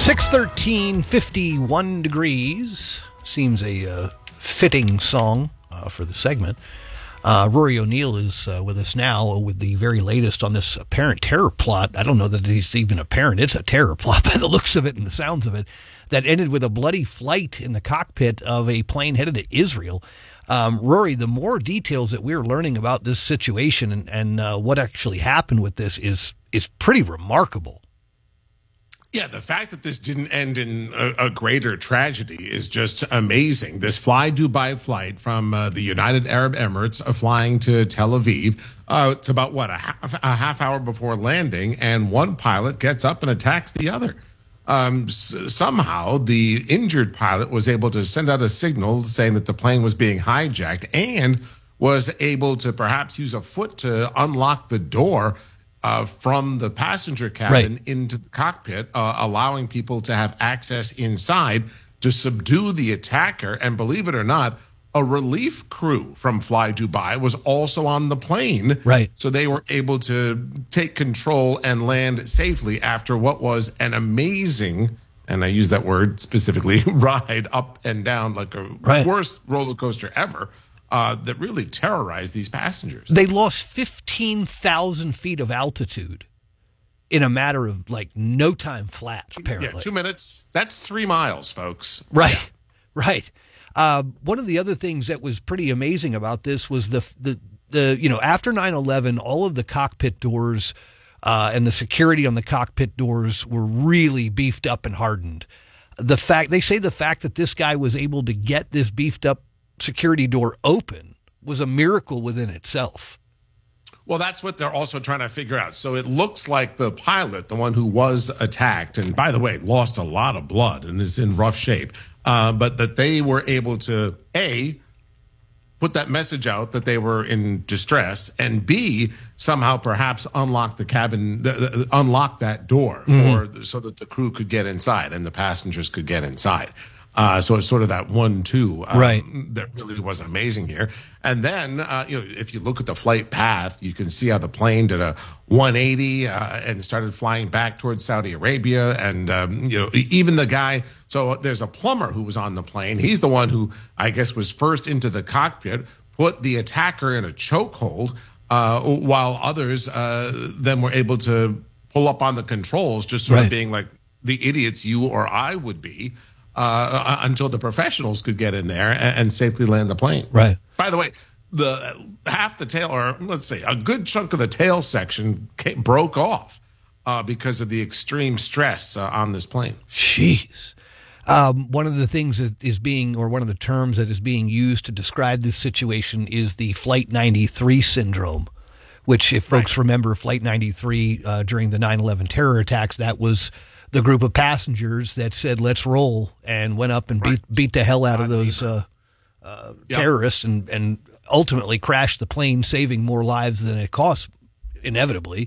613, 51 degrees. Seems a fitting song for the segment. Rory O'Neill is with us now with the very latest on this apparent terror plot. I don't know that it's even apparent. It's a terror plot by the looks of it and the sounds of it, that ended with a bloody flight in the cockpit of a plane headed to Israel. Rory, the more details that we're learning about this situation and what actually happened with this is pretty remarkable. Yeah, the fact that this didn't end in a greater tragedy is just amazing. This Fly Dubai flight from the United Arab Emirates flying to Tel Aviv, it's about, a half hour before landing, and one pilot gets up and attacks the other. Somehow, the injured pilot was able to send out a signal saying that the plane was being hijacked and was able to perhaps use a foot to unlock the door from the passenger cabin into the cockpit, allowing people to have access inside to subdue the attacker. And believe it or not, a relief crew from Fly Dubai was also on the plane. Right. So they were able to take control and land safely after what was an amazing, and I use that word specifically, ride up and down like a worst roller coaster ever. That really terrorized these passengers. They lost 15,000 feet of altitude in a matter of no time flat, apparently. Yeah, 2 minutes. That's 3 miles, folks. Right, yeah. Right. One of the other things that was pretty amazing about this was the after 9/11, all of the cockpit doors and the security on the cockpit doors were really beefed up and hardened. The fact that this guy was able to get this beefed up security door open was a miracle within itself. Well, that's what they're also trying to figure out. So it looks like the pilot, the one who was attacked, and by the way, lost a lot of blood and is in rough shape, but that they were able to, A, put that message out that they were in distress, and B, somehow perhaps unlock the cabin, unlock that door so that the crew could get inside and the passengers could get inside. So it's sort of that 1-2 that really was amazing here. And then, if you look at the flight path, you can see how the plane did a 180 and started flying back towards Saudi Arabia. And, even the guy, so there's a plumber who was on the plane. He's the one who, I guess, was first into the cockpit, put the attacker in a chokehold, while others then were able to pull up on the controls, just sort of being like the idiots you or I would be. Until the professionals could get in there and safely land the plane. Right. By the way, half the tail, or let's say a good chunk of the tail section broke off because of the extreme stress on this plane. Jeez. One of the things that is one of the terms that is being used to describe this situation is the Flight 93 syndrome, which, if folks remember Flight 93 during the 9/11 terror attacks, that was the group of passengers that said, let's roll, and went up and beat the hell out of those terrorists and ultimately crashed the plane, saving more lives than it cost, inevitably.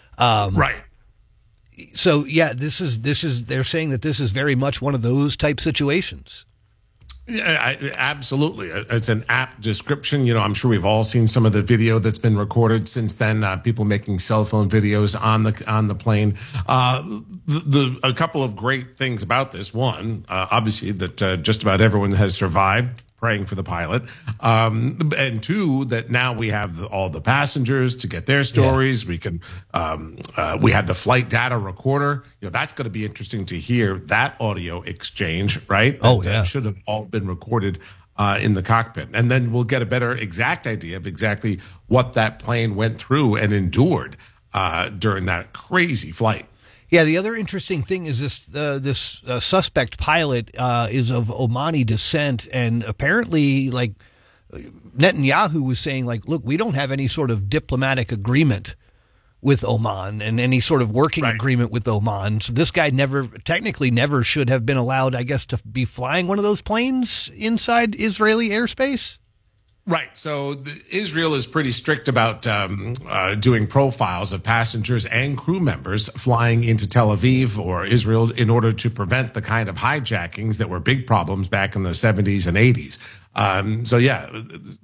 So, yeah, this is they're saying that this is very much one of those type situations. Yeah, absolutely. It's an apt description. I'm sure we've all seen some of the video that's been recorded since then. People making cell phone videos on the plane. A couple of great things about this. One, obviously, that just about everyone has survived. Praying for the pilot, and two, that now we have all the passengers to get their stories. Yeah. We can, we had the flight data recorder. That's going to be interesting to hear that audio exchange, right? That should have all been recorded in the cockpit, and then we'll get a better exact idea of exactly what that plane went through and endured during that crazy flight. Yeah, the other interesting thing is this suspect pilot is of Omani descent, and apparently, Netanyahu was saying, look, we don't have any sort of diplomatic agreement with Oman and any sort of working agreement with Oman. So this guy technically never should have been allowed, I guess, to be flying one of those planes inside Israeli airspace. Right. So Israel is pretty strict about doing profiles of passengers and crew members flying into Tel Aviv or Israel in order to prevent the kind of hijackings that were big problems back in the 70s and 80s.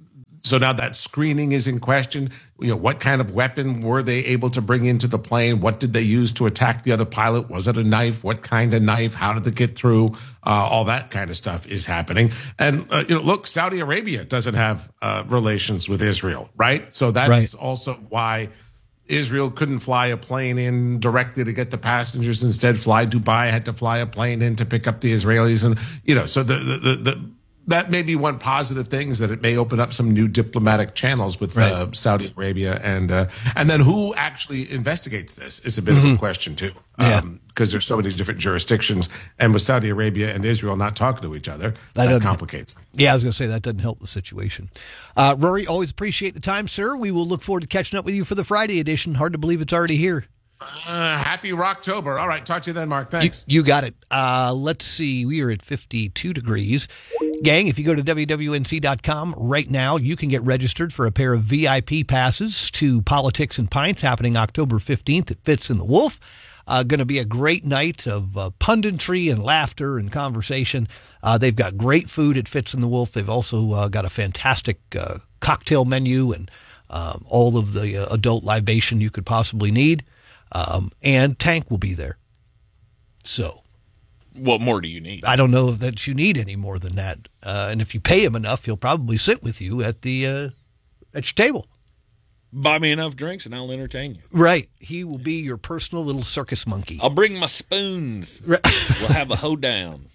So now that screening is in question. What kind of weapon were they able to bring into the plane? What did they use to attack the other pilot? Was it a knife? What kind of knife? How did they get through? All that kind of stuff is happening. And, look, Saudi Arabia doesn't have relations with Israel, right? So that's also why Israel couldn't fly a plane in directly to get the passengers. Instead, Dubai had to fly a plane in to pick up the Israelis. And, so that may be one positive thing, is that it may open up some new diplomatic channels with Saudi Arabia. And then who actually investigates this is a bit of a question, too, because there's so many different jurisdictions. And with Saudi Arabia and Israel not talking to each other, that complicates things. Yeah, I was going to say that doesn't help the situation. Rory, always appreciate the time, sir. We will look forward to catching up with you for the Friday edition. Hard to believe it's already here. Happy Rocktober. All right. Talk to you then, Mark. Thanks. You got it. Let's see. We are at 52 degrees. Gang, if you go to WWNC.com right now, you can get registered for a pair of VIP passes to Politics and Pints happening October 15th at Fitz and the Wolf. Going to be a great night of punditry and laughter and conversation. They've got great food at Fitz and the Wolf. They've also got a fantastic cocktail menu and all of the adult libation you could possibly need. And Tank will be there. So, what more do you need? I don't know that you need any more than that. And if you pay him enough, he'll probably sit with you at your table. Buy me enough drinks and I'll entertain you. Right. He will be your personal little circus monkey. I'll bring my spoons. We'll have a hoedown.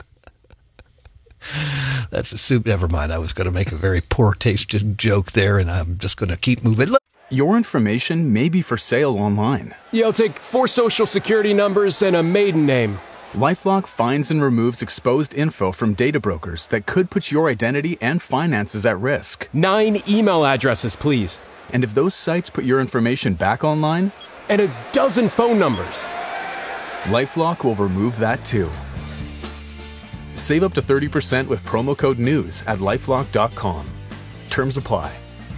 That's a soup. Never mind. I was going to make a very poor tasting joke there, and I'm just going to keep moving. Look. Your information may be for sale online. Yeah, I'll take 4 social security numbers and a maiden name. LifeLock finds and removes exposed info from data brokers that could put your identity and finances at risk. 9 email addresses, please. And if those sites put your information back online? And a dozen phone numbers. LifeLock will remove that too. Save up to 30% with promo code NEWS at LifeLock.com. Terms apply.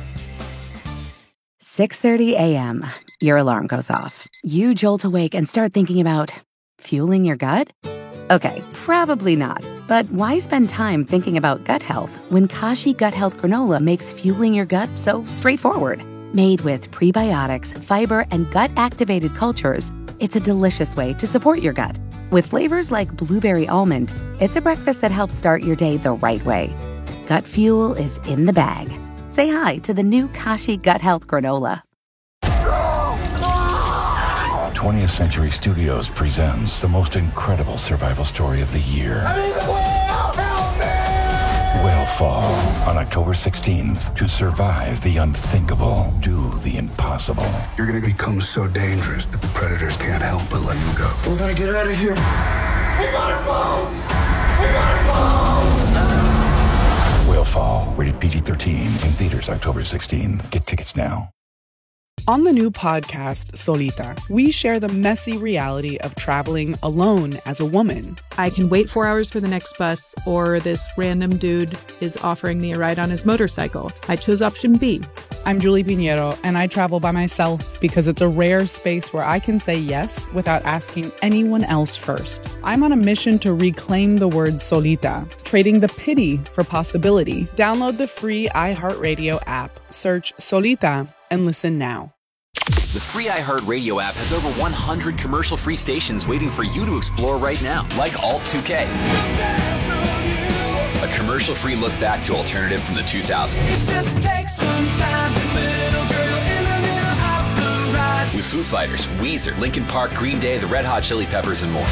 6:30 a.m. Your alarm goes off. You jolt awake and start thinking about fueling your gut? Okay, probably not. But why spend time thinking about gut health when Kashi Gut Health Granola makes fueling your gut so straightforward? Made with prebiotics, fiber, and gut-activated cultures, it's a delicious way to support your gut. With flavors like blueberry almond, it's a breakfast that helps start your day the right way. Gut fuel is in the bag. Say hi to the new Kashi Gut Health Granola. 20th Century Studios presents the most incredible survival story of the year. I'm in the whale! Help me! Whale Fall on October 16th. To survive the unthinkable, do the impossible. You're going to become so dangerous that the predators can't help but let you go. We're going to get out of here. We gotta go! We gotta go! Whale Fall, rated PG-13, in theaters October 16th. Get tickets now. On the new podcast, Solita, we share the messy reality of traveling alone as a woman. I can wait 4 hours for the next bus, or this random dude is offering me a ride on his motorcycle. I chose option B. I'm Julie Pinheiro, and I travel by myself because it's a rare space where I can say yes without asking anyone else first. I'm on a mission to reclaim the word solita, trading the pity for possibility. Download the free iHeartRadio app, search Solita, and listen now. The free iHeartRadio app has over 100 commercial-free stations waiting for you to explore right now, like Alt 2K. A commercial-free look back to alternative from the 2000s. It just takes some time, little girl in the middle of the ride. With Foo Fighters, Weezer, Linkin Park, Green Day, the Red Hot Chili Peppers, and more.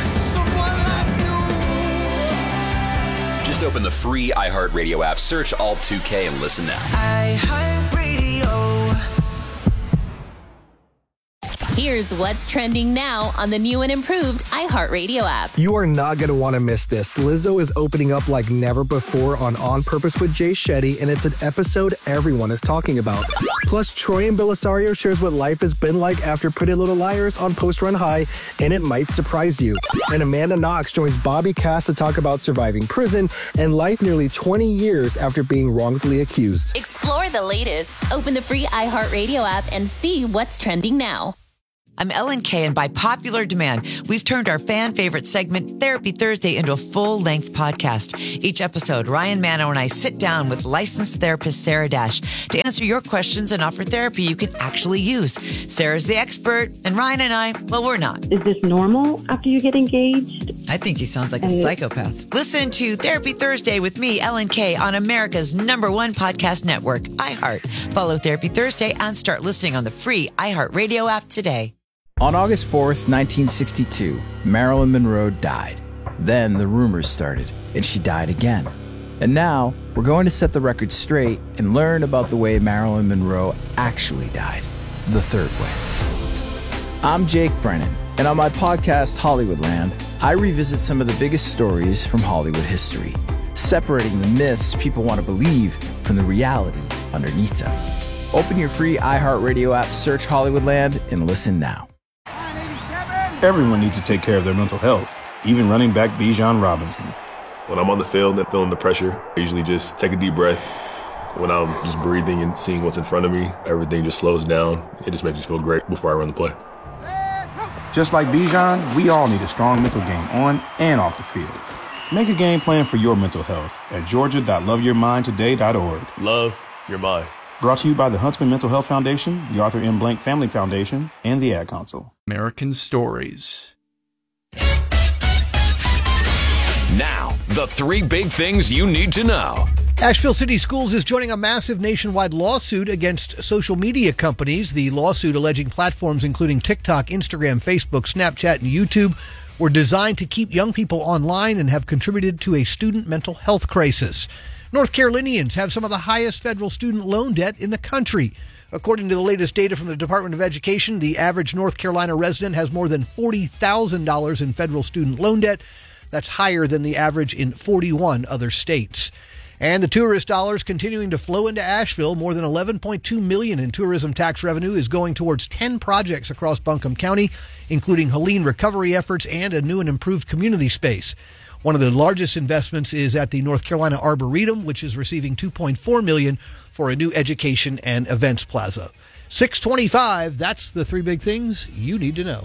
Just open the free iHeartRadio app, search Alt 2K, and listen now. iHeartRadio. Here's what's trending now on the new and improved iHeartRadio app. You are not going to want to miss this. Lizzo is opening up like never before on Purpose with Jay Shetty, and it's an episode everyone is talking about. Plus, Troy and Belisario shares what life has been like after Pretty Little Liars on Post Run High, and it might surprise you. And Amanda Knox joins Bobby Cass to talk about surviving prison and life nearly 20 years after being wrongfully accused. Explore the latest. Open the free iHeartRadio app and see what's trending now. I'm Ellen Kay, and by popular demand, we've turned our fan-favorite segment, Therapy Thursday, into a full-length podcast. Each episode, Ryan Manno and I sit down with licensed therapist Sarah Dash to answer your questions and offer therapy you can actually use. Sarah's the expert, and Ryan and I, well, we're not. Is this normal after you get engaged? I think he sounds like a psychopath. Listen to Therapy Thursday with me, Ellen Kay, on America's #1 podcast network, iHeart. Follow Therapy Thursday and start listening on the free iHeartRadio app today. On August 4th, 1962, Marilyn Monroe died. Then the rumors started, and she died again. And now, we're going to set the record straight and learn about the way Marilyn Monroe actually died, the third way. I'm Jake Brennan, and on my podcast, Hollywoodland, I revisit some of the biggest stories from Hollywood history, separating the myths people want to believe from the reality underneath them. Open your free iHeartRadio app, search Hollywoodland, and listen now. Everyone needs to take care of their mental health, even running back Bijan Robinson. When I'm on the field and feeling the pressure, I usually just take a deep breath. When I'm just breathing and seeing what's in front of me, everything just slows down. It just makes me feel great before I run the play. Just like Bijan, we all need a strong mental game on and off the field. Make a game plan for your mental health at georgia.loveyourmindtoday.org. Love your mind. Brought to you by the Huntsman Mental Health Foundation, the Arthur M. Blank Family Foundation, and the Ad Council. American Stories. Now, the 3 big things you need to know. Asheville City Schools is joining a massive nationwide lawsuit against social media companies. The lawsuit alleging platforms including TikTok, Instagram, Facebook, Snapchat, and YouTube were designed to keep young people online and have contributed to a student mental health crisis. North Carolinians have some of the highest federal student loan debt in the country. According to the latest data from the Department of Education, the average North Carolina resident has more than $40,000 in federal student loan debt. That's higher than the average in 41 other states. And the tourist dollars continuing to flow into Asheville. More than $11.2 million in tourism tax revenue is going towards 10 projects across Buncombe County, including Helene recovery efforts and a new and improved community space. One of the largest investments is at the North Carolina Arboretum, which is receiving $2.4 million for a new education and events plaza. 625, that's the 3 big things you need to know.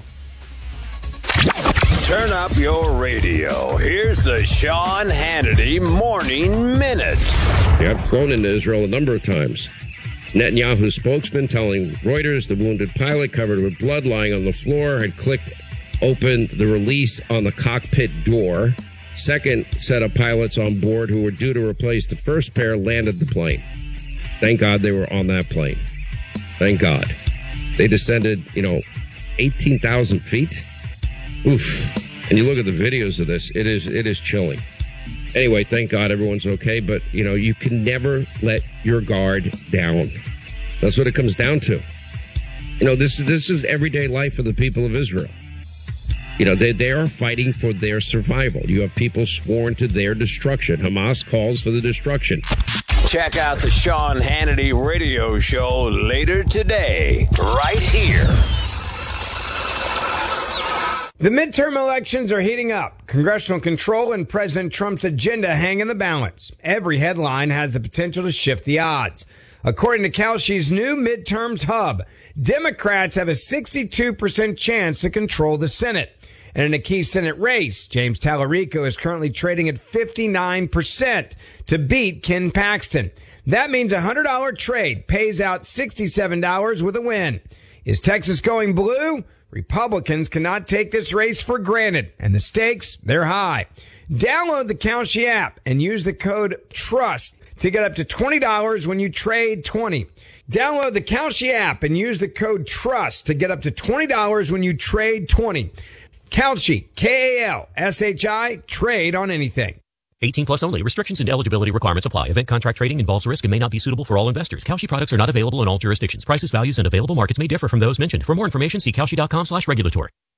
Turn up your radio. Here's the Sean Hannity Morning Minute. I've flown into Israel a number of times. Netanyahu's spokesman telling Reuters the wounded pilot covered with blood lying on the floor had clicked open the release on the cockpit door. Second set of pilots on board who were due to replace the first pair landed the plane. Thank God they were on that plane. Thank God. They descended, 18,000 feet. Oof. And you look at the videos of this, it is chilling. Anyway, thank God everyone's okay, but, you can never let your guard down. That's what it comes down to. This is everyday life for the people of Israel. They are fighting for their survival. You have people sworn to their destruction. Hamas calls for the destruction. Check out the Sean Hannity radio show later today, right here. The midterm elections are heating up. Congressional control and President Trump's agenda hang in the balance. Every headline has the potential to shift the odds. According to Kalshi's new midterms hub, Democrats have a 62% chance to control the Senate. And in a key Senate race, James Tallarico is currently trading at 59% to beat Ken Paxton. That means a $100 trade pays out $67 with a win. Is Texas going blue? Republicans cannot take this race for granted, and the stakes, they're high. Download the Kalshi app and use the code TRUST to get up to $20 when you trade 20. Download the Kalshi app and use the code TRUST to get up to $20 when you trade 20. Kalshi, K-A-L-S-H-I, trade on anything. 18 plus only. Restrictions and eligibility requirements apply. Event contract trading involves risk and may not be suitable for all investors. Kalshi products are not available in all jurisdictions. Prices, values, and available markets may differ from those mentioned. For more information, see Kalshi.com/regulatory.